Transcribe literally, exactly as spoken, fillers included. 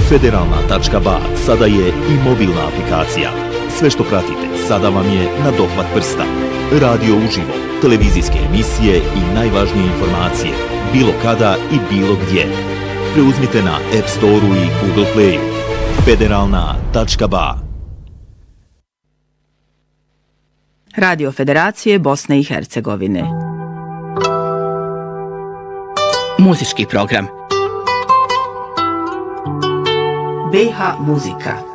Federalna tačka ba sada je i mobilna aplikacija. Sve što pratite sada vam je na dohvat prsta. Radio uživo, televizijske emisije i najvažnije informacije, bilo kada i bilo gdje. Preuzmite na App Store-u i Google Playu. Federalna tačka ba. Radio Federacije Bosne i Hercegovine. Muzički program. be ha muzika.